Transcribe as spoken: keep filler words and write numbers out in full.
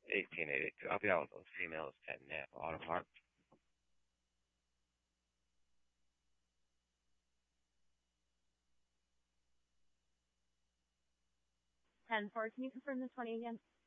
eighteen eighty-two. I'll be out with those females at Napa Auto Parts. ten four, can you confirm the twenty again?